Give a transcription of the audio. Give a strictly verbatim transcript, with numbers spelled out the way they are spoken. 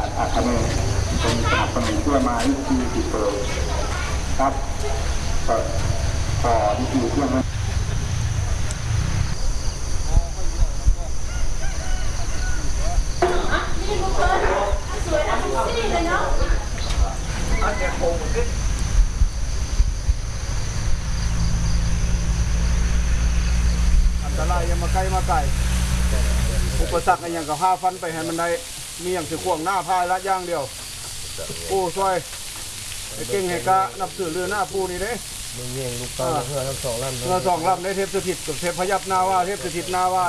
อาคาเนเป็นสนับสนุนเพื่อมาวิธีติดเปิดครับก็ต่อวิธีเครื่องนั้นนี่บุคคลสวยนะทุกที่เลยเนาะอันนี้โค้งขึ้นอันตรายยังมาใกล้มาไกลอุปสรรคอย่างกับห้าฟันไปให้มันได้มีอย่างถือขวางหน้าพายละย่างเดียวปูซอยไอ้เก่งไอ้กะนับถือเรือหน้าปูนี่เด้มึงเงี้ยลูกตาเพื่อทั้งสองลำเพื่อสองลำในเทพสถิตกับเทพพยับนาวาเทพสถิตนาวา